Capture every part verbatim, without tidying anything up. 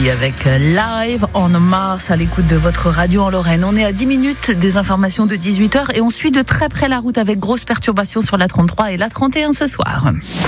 Lee avec Live on Mars à l'écoute de votre radio en Lorraine. On est à dix minutes des informations de dix-huit heures et on suit de très près la route avec grosse perturbation sur la trente-trois et la trente et un ce soir.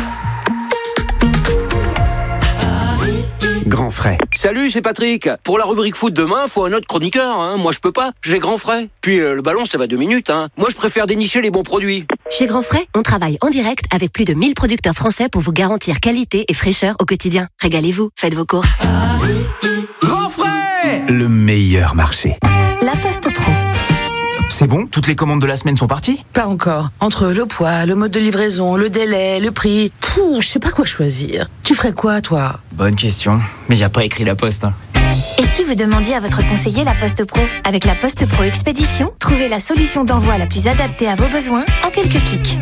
Grand frais. Salut, c'est Patrick. Pour la rubrique foot demain, faut un autre chroniqueur. Hein. Moi, je peux pas. J'ai grand frais. Puis euh, le ballon, ça va deux minutes. Hein. Moi, je préfère dénicher les bons produits. Chez Grand Frais, on travaille en direct avec plus de mille producteurs français pour vous garantir qualité et fraîcheur au quotidien. Régalez-vous, faites vos courses. Grand frais, le meilleur marché. La Poste Pro. C'est bon, toutes les commandes de la semaine sont parties ? Pas encore. Entre le poids, le mode de livraison, le délai, le prix, tout, je sais pas quoi choisir. Tu ferais quoi, toi ? Bonne question, mais y a pas écrit la Poste. Hein. Et si vous demandiez à votre conseiller la Poste Pro ? Avec la Poste Pro Expédition, trouvez la solution d'envoi la plus adaptée à vos besoins en quelques clics.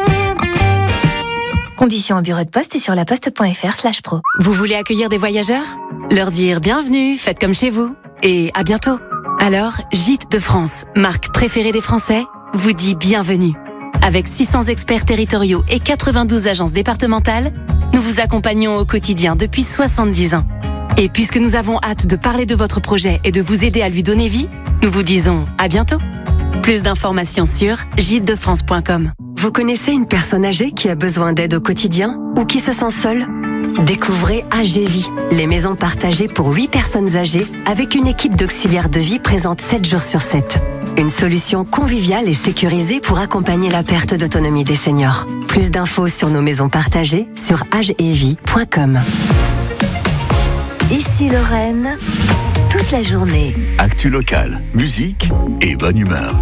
Conditions au bureau de poste et sur laposte.fr slash pro. Vous voulez accueillir des voyageurs ? Leur dire bienvenue, faites comme chez vous. Et à bientôt. Alors, Gîtes de France, marque préférée des Français, vous dit bienvenue. Avec six cents experts territoriaux et quatre-vingt-douze agences départementales, nous vous accompagnons au quotidien depuis soixante-dix ans. Et puisque nous avons hâte de parler de votre projet et de vous aider à lui donner vie, nous vous disons à bientôt. Plus d'informations sur gîtes de france point com. Vous connaissez une personne âgée qui a besoin d'aide au quotidien ou qui se sent seule ? Découvrez Agévie, les maisons partagées pour huit personnes âgées avec une équipe d'auxiliaires de vie présente sept jours sur sept. Une solution conviviale et sécurisée pour accompagner la perte d'autonomie des seniors. Plus d'infos sur nos maisons partagées sur agevie point com. Ici Lorraine, toute la journée. Actu locale, musique et bonne humeur.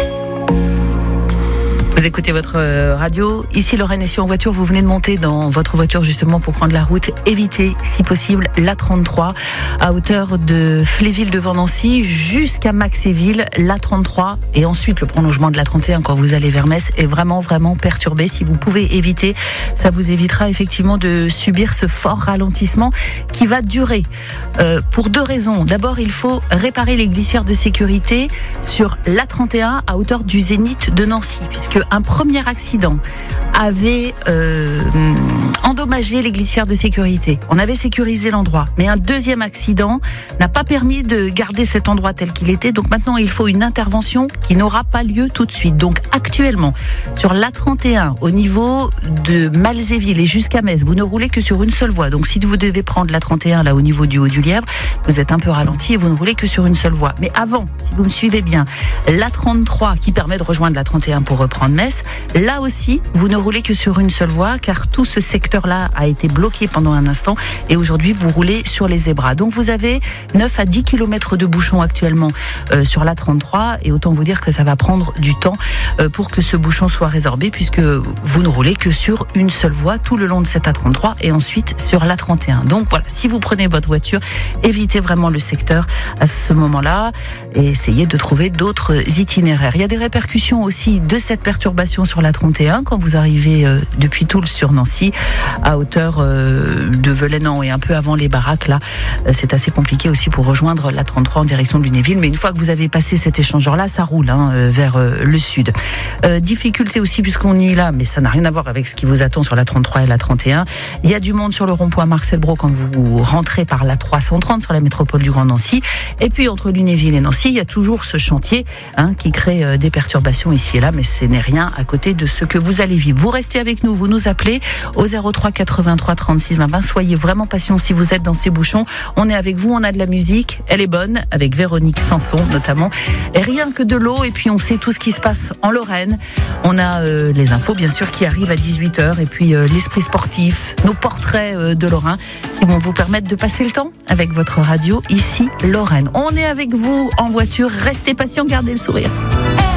Vous écoutez votre radio, ici Lorraine, et si en voiture vous venez de monter dans votre voiture justement pour prendre la route, évitez si possible la trente-trois à hauteur de Fléville devant Nancy jusqu'à Maxéville, la trente-trois et ensuite le prolongement de la trente et un quand vous allez vers Metz est vraiment vraiment perturbé. Si vous pouvez éviter, ça vous évitera effectivement de subir ce fort ralentissement qui va durer euh, pour deux raisons. D'abord, il faut réparer les glissières de sécurité sur la trente et un à hauteur du Zénith de Nancy, puisque un premier accident avait euh, endommagé les glissières de sécurité. On avait sécurisé l'endroit, mais un deuxième accident n'a pas permis de garder cet endroit tel qu'il était. Donc maintenant, il faut une intervention qui n'aura pas lieu tout de suite. Donc actuellement, sur l'A trente et un, au niveau de Malzéville et jusqu'à Metz, vous ne roulez que sur une seule voie. Donc si vous devez prendre l'A trente et un là au niveau du Haut-du-Lièvre, vous êtes un peu ralenti et vous ne roulez que sur une seule voie. Mais avant, si vous me suivez bien, l'A trente-trois qui permet de rejoindre l'A trente et un pour reprendre Metz, là aussi, vous ne roulez que sur une seule voie car tout ce secteur-là a été bloqué pendant un instant et aujourd'hui, vous roulez sur les zébras. Donc, vous avez neuf à dix kilomètres de bouchon actuellement euh, sur l'A trente-trois et autant vous dire que ça va prendre du temps euh, pour que ce bouchon soit résorbé puisque vous ne roulez que sur une seule voie tout le long de cette A trente-trois et ensuite sur l'A trente et un. Donc, voilà, si vous prenez votre voiture, évitez vraiment le secteur à ce moment-là et essayez de trouver d'autres itinéraires. Il y a des répercussions aussi de cette perturbation sur la trente et un quand vous arrivez euh, depuis Toul sur Nancy à hauteur euh, de Velenant et un peu avant les baraques là euh, c'est assez compliqué aussi pour rejoindre la trente-trois en direction de Lunéville, mais une fois que vous avez passé cet échangeur là ça roule hein, euh, vers euh, le sud. Euh, difficulté aussi puisqu'on y est là, mais ça n'a rien à voir avec ce qui vous attend sur la trente-trois et la trente et un. Il y a du monde sur le rond-point Marcel Brault quand vous rentrez par la trois cent trente sur la métropole du Grand Nancy, et puis entre Lunéville et Nancy il y a toujours ce chantier hein, qui crée euh, des perturbations ici et là, mais ce n'est rien à côté de ce que vous allez vivre. Vous restez avec nous, vous nous appelez au zéro trois quatre-vingt-trois trente-six vingt. Soyez vraiment patients si vous êtes dans ces bouchons. On est avec vous, on a de la musique, elle est bonne, avec Véronique Sanson notamment. Et rien que de l'eau, et puis on sait tout ce qui se passe en Lorraine. On a euh, les infos bien sûr qui arrivent à dix-huit heures, et puis euh, l'esprit sportif, nos portraits euh, de Lorrain qui vont vous permettre de passer le temps avec votre radio ici Lorraine. On est avec vous en voiture, restez patients, gardez le sourire.